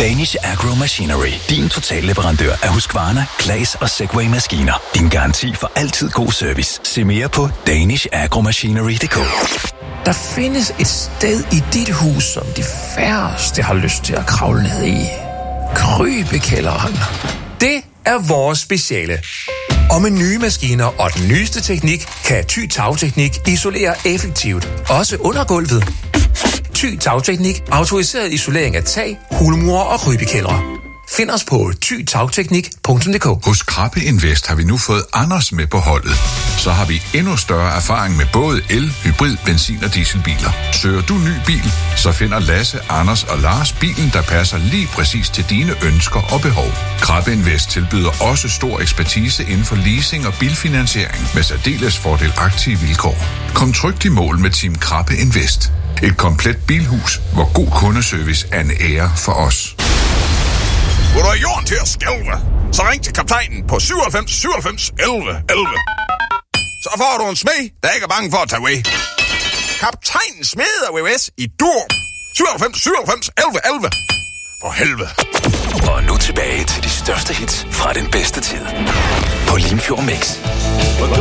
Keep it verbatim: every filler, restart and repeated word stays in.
Danish Agro Machinery. Din totalleverandør af Husqvarna, Claas og Segway-maskiner. Din garanti for altid god service. Se mere på danish agro machinery punktum d k. Der findes et sted i dit hus, som de færreste har lyst til at kravle ned i. Krybekælderen. Det er vores speciale. Og med nye maskiner og den nyeste teknik, kan Thy Tagteknik isolere effektivt, også under gulvet. Thy Tagteknik, autoriseret isolering af tag, hulmure og krybekældre. Find os på thy tagteknik punktum d k. Hos Krabbe Invest har vi nu fået Anders med på holdet. Så har vi endnu større erfaring med både el, hybrid, benzin og dieselbiler. Søger du ny bil, så finder Lasse, Anders og Lars bilen, der passer lige præcis til dine ønsker og behov. Krabbe Invest tilbyder også stor ekspertise inden for leasing og bilfinansiering med særdeles fordelagtige vilkår. Kom trygt i mål med Team Krabbe Invest. Et komplet bilhus, hvor god kundeservice er en ære for os. Hvor du har jorden til at skælve, så ring til kaptajnen på syvoghalvfems syvoghalvfems elleve elleve. Så får du en smed, der ikke er bange for at tage away. Kaptajnen smeder V V S i Dur. syvoghalvfems syvoghalvfems elleve elleve. For helvede. Og nu tilbage til de største hits fra den bedste tid. På Limfjord Mix.